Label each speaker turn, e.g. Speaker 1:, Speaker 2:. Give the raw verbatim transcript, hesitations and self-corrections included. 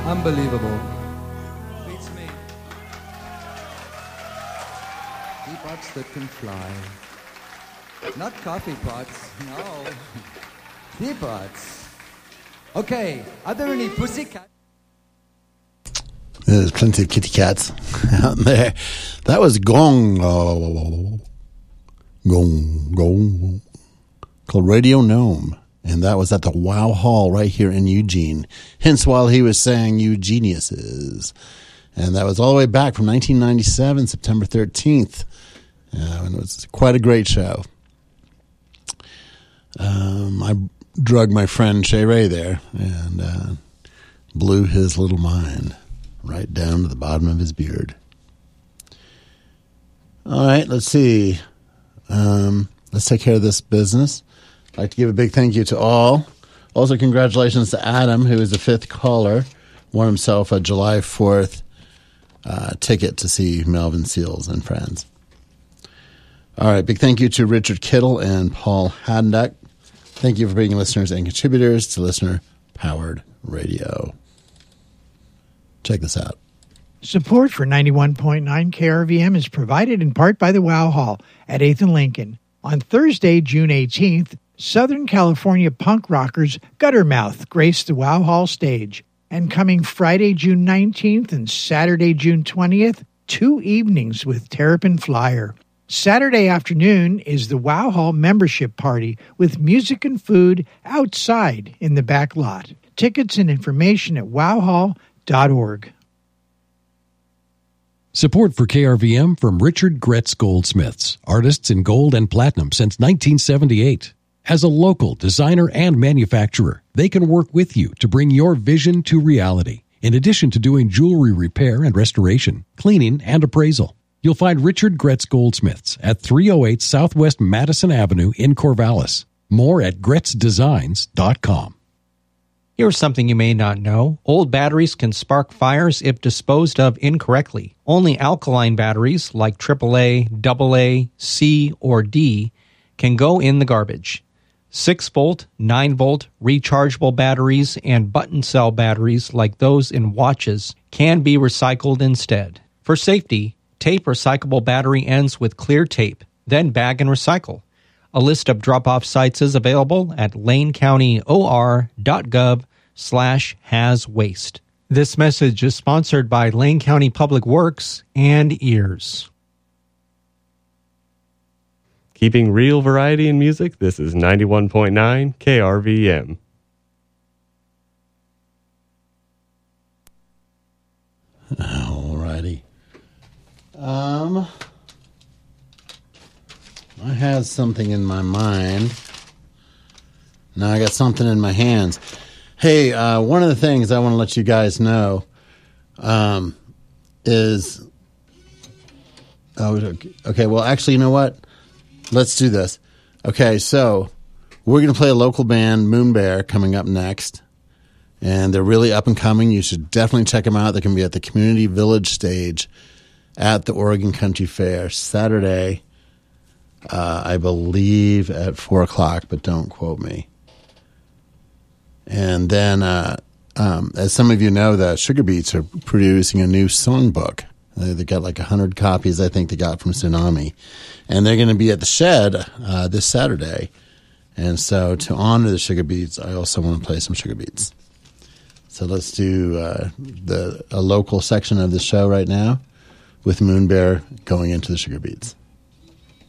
Speaker 1: Unbelievable. Beats me. Teapots that can fly. Not coffee pots, no. Teapots. Okay, are there any pussycats?
Speaker 2: There's plenty of kitty cats out there. That was Gong. Oh, gong, Gong. Called Radio Gnome. And that was at the Wow Hall right here in Eugene. Hence while he was saying Eugeniuses. And that was all the way back from nineteen ninety-seven, September thirteenth. Uh, and it was quite a great show. Um, I drug my friend Shay Ray there and uh, blew his little mind right down to the bottom of his beard. All right, let's see. Um, let's take care of this business. I'd like to give a big thank you to all. Also, congratulations to Adam, who is the fifth caller. Won himself a July fourth uh, ticket to see Melvin Seals and Friends. All right, big thank you to Richard Kittle and Paul Haddock. Thank you for being listeners and contributors to Listener Powered Radio. Check this out.
Speaker 3: Support for ninety-one point nine K R V M is provided in part by the Wow Hall at eighth and Lincoln. On Thursday, June eighteenth, Southern California punk rockers Guttermouth grace the Wow Hall stage. And coming Friday, June nineteenth and Saturday, June twentieth, two evenings with Terrapin Flyer. Saturday afternoon is the Wow Hall membership party with music and food outside in the back lot. Tickets and information at wow hall dot org.
Speaker 4: Support for K R V M from Richard Gretz Goldsmiths, artists in gold and platinum since nineteen seventy-eight. As a local designer and manufacturer, they can work with you to bring your vision to reality, in addition to doing jewelry repair and restoration, cleaning, and appraisal. You'll find Richard Gretz Goldsmiths at three oh eight Southwest Madison Avenue in Corvallis. More at gretz designs dot com.
Speaker 5: Here's something you may not know. Old batteries can spark fires if disposed of incorrectly. Only alkaline batteries like triple A, double A, C, or D can go in the garbage. six volt, nine volt, rechargeable batteries and button cell batteries like those in watches can be recycled instead. For safety, tape recyclable battery ends with clear tape, then bag and recycle. A list of drop-off sites is available at lane county o r dot gov slash has waste. This message is sponsored by Lane County Public Works and Ears.
Speaker 6: Keeping real variety in music, this is ninety-one point nine K R V M.
Speaker 2: All righty. Um, I had something in my mind. Now I got something in my hands. Hey, uh, one of the things I want to let you guys know um, is... Oh, okay, well, actually, you know what? Let's do this. Okay, so we're going to play a local band, Moon Bear, coming up next. And they're really up and coming. You should definitely check them out. They're going to be at the Community Village stage at the Oregon Country Fair Saturday, uh, I believe at four o'clock, but don't quote me. And then, uh, um, as some of you know, the Sugar Beats are producing a new songbook. They, they got like one hundred copies, I think they got from Tsunami. And they're going to be at the Shed uh, this Saturday. And so to honor the Sugar Beats, I also want to play some Sugar Beats. So let's do uh, the a local section of the show right now with Moon Bear going into the Sugar Beats.